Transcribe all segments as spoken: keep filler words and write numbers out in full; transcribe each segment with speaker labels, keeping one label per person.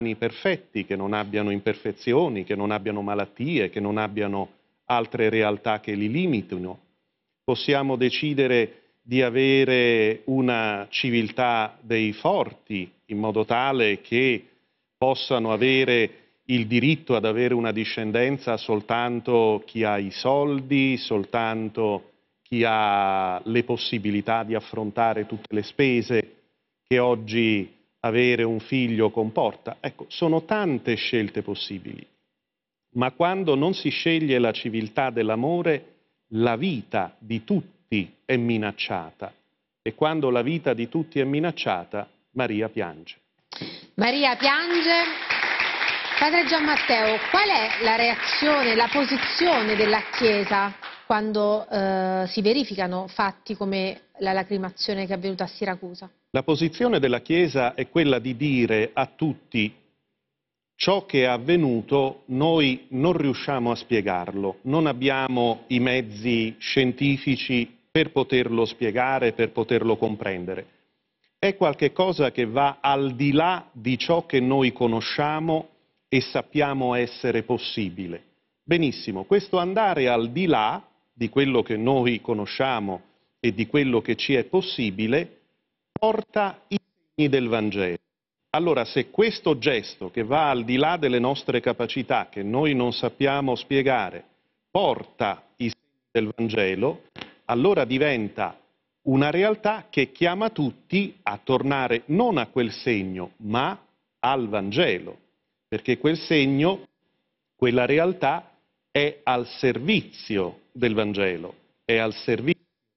Speaker 1: perfetti, che non abbiano imperfezioni, che non abbiano malattie, che non abbiano altre realtà che li limitino. Possiamo decidere di avere una civiltà dei forti, in modo tale che possano avere il diritto ad avere una discendenza soltanto chi ha i soldi, soltanto chi ha le possibilità di affrontare tutte le spese che oggi avere un figlio comporta. Ecco, sono tante scelte possibili, ma quando non si sceglie la civiltà dell'amore, la vita di tutti è minacciata, e quando la vita di tutti è minacciata, Maria piange.
Speaker 2: Maria piange. Padre Gianmatteo, qual è la reazione, la posizione della Chiesa quando eh, si verificano fatti come la lacrimazione che è avvenuta a Siracusa?
Speaker 1: La posizione della Chiesa è quella di dire a tutti: ciò che è avvenuto noi non riusciamo a spiegarlo, non abbiamo i mezzi scientifici per poterlo spiegare, per poterlo comprendere. È qualcosa che va al di là di ciò che noi conosciamo e sappiamo essere possibile. Benissimo, questo andare al di là di quello che noi conosciamo e di quello che ci è possibile porta i segni del Vangelo. Allora, se questo gesto che va al di là delle nostre capacità, che noi non sappiamo spiegare, porta i segni del Vangelo, allora diventa una realtà che chiama tutti a tornare non a quel segno, ma al Vangelo, perché quel segno, quella realtà è al servizio del Vangelo, è al servizio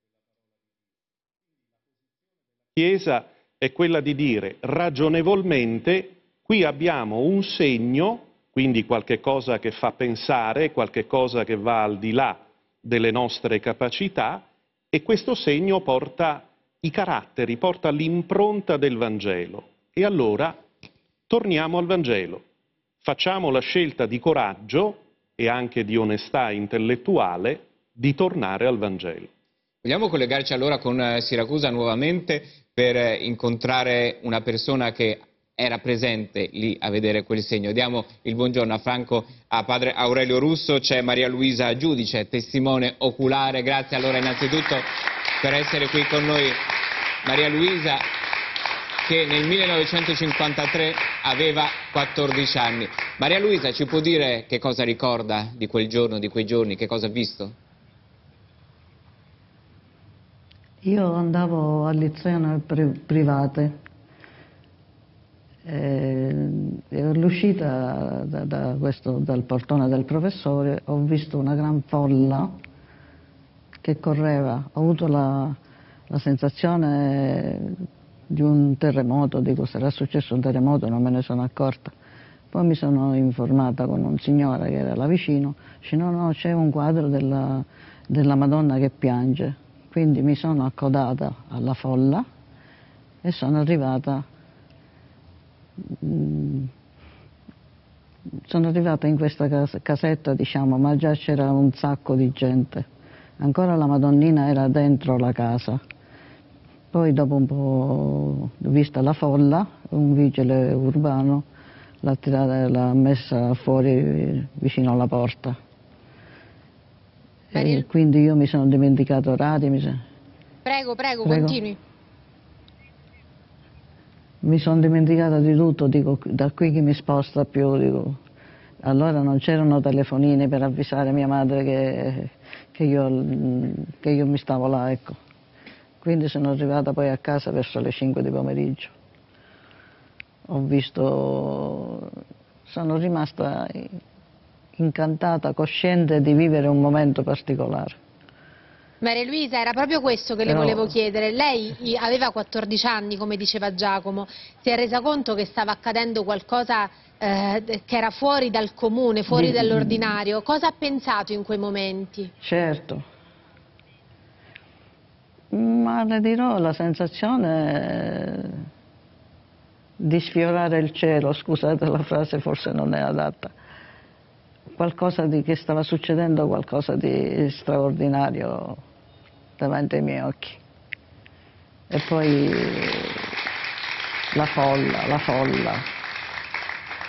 Speaker 1: della Chiesa. È quella di dire ragionevolmente: qui abbiamo un segno, quindi qualche cosa che fa pensare, qualche cosa che va al di là delle nostre capacità, e questo segno porta i caratteri, porta l'impronta del Vangelo. E allora torniamo al Vangelo, facciamo la scelta di coraggio e anche di onestà intellettuale di tornare al Vangelo.
Speaker 3: Vogliamo collegarci allora con Siracusa nuovamente per incontrare una persona che era presente lì a vedere quel segno. Diamo il buongiorno a Franco, a padre Aurelio Russo. C'è Maria Luisa Giudice, testimone oculare. Grazie allora innanzitutto per essere qui con noi. Maria Luisa, che nel millenovecentocinquantatré aveva quattordici anni. Maria Luisa, ci può dire che cosa ricorda di quel giorno, di quei giorni, che cosa ha visto?
Speaker 4: Io andavo a lezioni private e all'uscita da, da questo, dal portone del professore ho visto una gran folla che correva. Ho avuto la, la sensazione di un terremoto, dico sarà successo un terremoto, non me ne sono accorta. Poi mi sono informata con un signore che era là vicino, dice no no, c'è un quadro della, della Madonna che piange. Quindi mi sono accodata alla folla e sono arrivata, sono arrivata in questa casetta, diciamo, ma già c'era un sacco di gente. Ancora la Madonnina era dentro la casa. Poi dopo un po', vista la folla, un vigile urbano l'ha tirata, l'ha messa fuori vicino alla porta. E quindi io mi sono dimenticato orari. Mi sono...
Speaker 2: Prego, prego,
Speaker 4: prego,
Speaker 2: continui.
Speaker 4: Mi sono dimenticata di tutto, dico, da qui che mi sposta più, dico. Allora non c'erano telefonini per avvisare mia madre che, che, io, che io mi stavo là, ecco. Quindi sono arrivata poi a casa verso le cinque di pomeriggio. Ho visto, sono rimasta incantata, cosciente di vivere un momento particolare.
Speaker 2: Maria Luisa, era proprio questo che le
Speaker 4: Però...
Speaker 2: volevo chiedere. Lei aveva quattordici anni, come diceva Giacomo, si è resa conto che stava accadendo qualcosa eh, che era fuori dal comune, fuori
Speaker 4: di...
Speaker 2: dall'ordinario. Cosa ha pensato in quei momenti?
Speaker 4: Certo, ma le dirò la sensazione di sfiorare il cielo, scusate la frase forse non è adatta. Qualcosa di, che stava succedendo, qualcosa di straordinario davanti ai miei occhi. E poi la folla, la folla.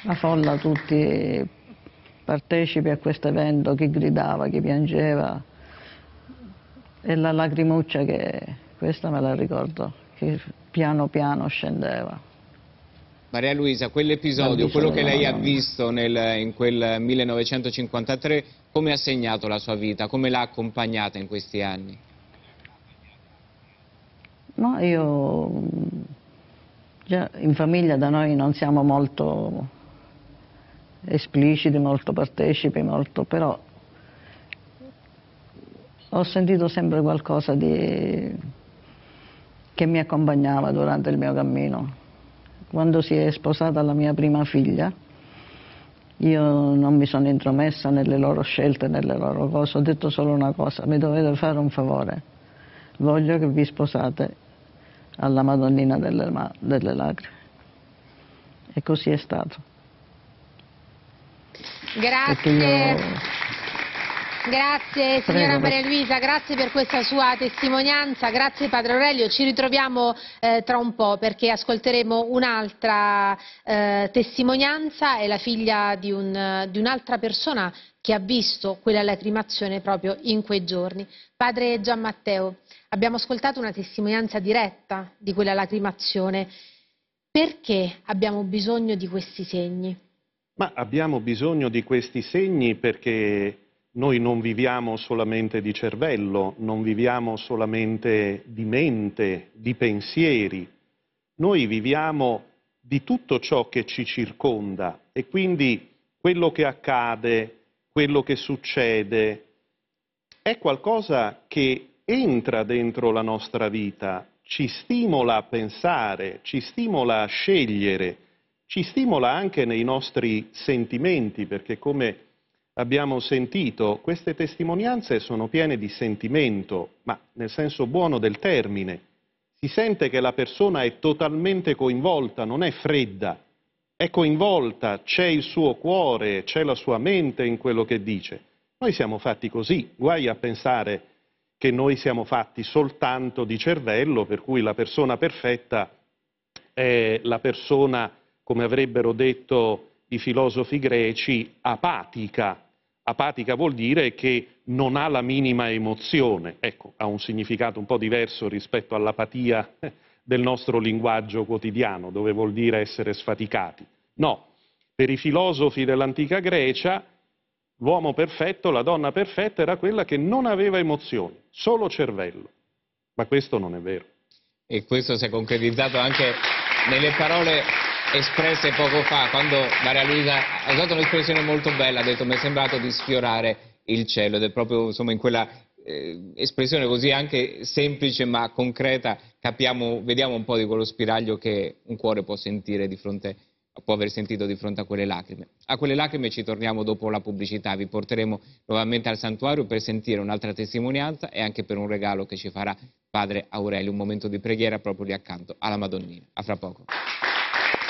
Speaker 4: la folla, tutti partecipi a questo evento, chi gridava, chi piangeva, e la lacrimuccia che, questa me la ricordo, che piano piano scendeva.
Speaker 3: Maria Luisa, quell'episodio, quello che lei ha visto nel, in quel millenovecentocinquantatré, come ha segnato la sua vita, come l'ha accompagnata in questi anni?
Speaker 4: No, io, già in famiglia da noi non siamo molto espliciti, molto partecipi, molto, però ho sentito sempre qualcosa di, che mi accompagnava durante il mio cammino. Quando si è sposata la mia prima figlia, io non mi sono intromessa nelle loro scelte, nelle loro cose, ho detto solo una cosa: mi dovete fare un favore, voglio che vi sposate alla Madonnina delle, delle Lacrime. E così è stato.
Speaker 2: Grazie.
Speaker 4: Io...
Speaker 2: Grazie signora Maria Luisa, grazie per questa sua testimonianza, grazie Padre Aurelio. Ci ritroviamo eh, tra un po', perché ascolteremo un'altra eh, testimonianza, è la figlia di, un, di un'altra persona che ha visto quella lacrimazione proprio in quei giorni. Padre Gianmatteo, abbiamo ascoltato una testimonianza diretta di quella lacrimazione. Perché abbiamo bisogno di questi segni?
Speaker 1: Ma abbiamo bisogno di questi segni perché noi non viviamo solamente di cervello, non viviamo solamente di mente, di pensieri. Noi viviamo di tutto ciò che ci circonda e quindi quello che accade, quello che succede, è qualcosa che entra dentro la nostra vita, ci stimola a pensare, ci stimola a scegliere, ci stimola anche nei nostri sentimenti, perché come abbiamo sentito, queste testimonianze sono piene di sentimento, ma nel senso buono del termine. Si sente che la persona è totalmente coinvolta, non è fredda, è coinvolta, c'è il suo cuore, c'è la sua mente in quello che dice. Noi siamo fatti così, guai a pensare che noi siamo fatti soltanto di cervello, per cui la persona perfetta è la persona, come avrebbero detto i filosofi greci, apatica. Apatica vuol dire che non ha la minima emozione. Ecco, ha un significato un po' diverso rispetto all'apatia del nostro linguaggio quotidiano, dove vuol dire essere sfaticati. No, per i filosofi dell'antica Grecia, l'uomo perfetto, la donna perfetta era quella che non aveva emozioni, solo cervello. Ma questo non è vero.
Speaker 3: E questo si è concretizzato anche nelle parole espresse poco fa, quando Maria Luisa ha usato un'espressione molto bella, ha detto: mi è sembrato di sfiorare il cielo, ed è proprio insomma in quella eh, espressione così anche semplice ma concreta capiamo, vediamo un po' di quello spiraglio che un cuore può sentire di fronte, può aver sentito di fronte a quelle lacrime. A quelle lacrime ci torniamo dopo la pubblicità, vi porteremo nuovamente al santuario per sentire un'altra testimonianza e anche per un regalo che ci farà Padre Aurelio, un momento di preghiera proprio lì accanto alla Madonnina. A fra poco.